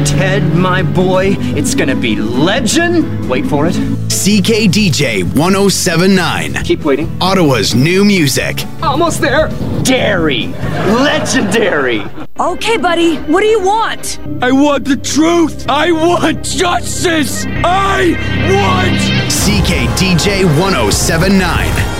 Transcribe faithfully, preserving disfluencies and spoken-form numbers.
Ted, my boy, it's gonna be legend. Wait for it. C K D J one oh seven nine. Keep waiting. Ottawa's new music. Almost there. Dairy. Legendary. Okay, buddy, what do you want? I want the truth. I want justice. I want... C K D J one oh seven nine.